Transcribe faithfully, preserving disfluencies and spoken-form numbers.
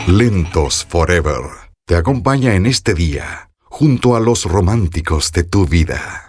Lentos Forever te acompaña en este día, junto a los románticos de tu vida.